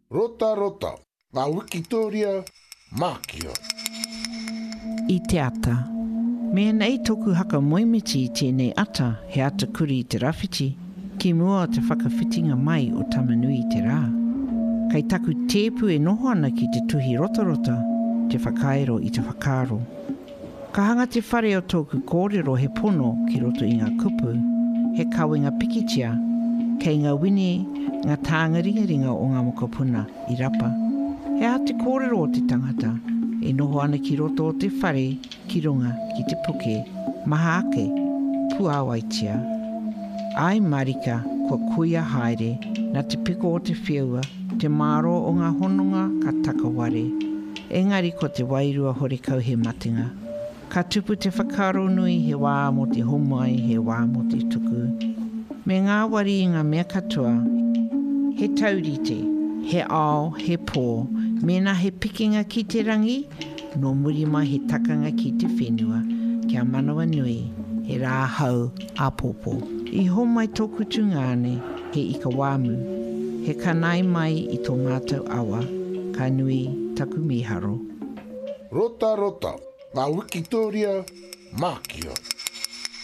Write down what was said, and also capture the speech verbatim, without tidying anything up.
Rota rota, ngā Wikitoria, Mākia. I te ata. Mea nei toku haka moimiti i tēnei ata he ata kuri i te rawhiti, ki mua o te whakawhitinga mai o tamanui i te rā. Kai taku tēpu e noho ana ki te tuhi rotarota, te whakaero i te whakaro. Ka hanga te whare o tōku kōrero he pono ki roto i ngā kupu, he kawenga pikitia, kei ngā wini ngā tānga ringaringa o ngā mokopuna i rapa. He a te kōrero o te tangata, e noho ana ki roto o te whare, ki runga, ki te puke, maha ake, puawaitia. Ai marika, kua kuia haere, na te piko o te whiua, te maro o ngā hononga ka takaware. Engari ko te wairua hore kau he matinga. Ka tupu te whakaro nui he wā mo te homai, he wā mo te tuku. Me ngā wari i ngā mea katoa, he taurite, he ao, he pō, mena he pikinga ki te rangi, no murima he takanga ki te whenua, kia manawa nui, he rāhau āpopo. I homai tōku tungāne, he ika wāmu, he kanai mai i tō mātou awa, ka nui taku miharo. Rota rota, ngā Wikitoria, Mākia.